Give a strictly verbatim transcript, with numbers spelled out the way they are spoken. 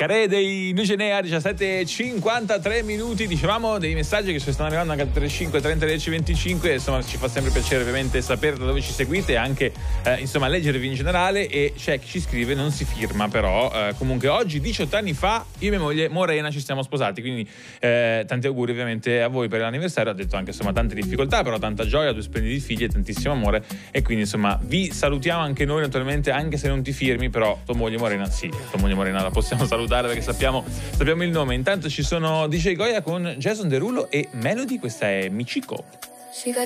Carè dei Nugenea, diciassette e cinquantatré minuti. Dicevamo dei messaggi che ci stanno arrivando anche al trentacinque trenta dieci venticinque. Insomma, ci fa sempre piacere ovviamente sapere da dove ci seguite e anche eh, insomma leggervi in generale. E c'è chi ci scrive, non si firma però eh, comunque oggi diciotto anni fa io e mia moglie Morena ci siamo sposati, quindi eh, tanti auguri ovviamente a voi per l'anniversario. Ha detto anche insomma tante difficoltà, però tanta gioia, due splendidi figli e tantissimo amore, e quindi insomma vi salutiamo anche noi naturalmente, anche se non ti firmi, però tua moglie Morena sì, tua moglie Morena la possiamo salutare perché sappiamo, sappiamo il nome. Intanto ci sono D J Goya con Jason Derulo e Melody, questa è Michiko.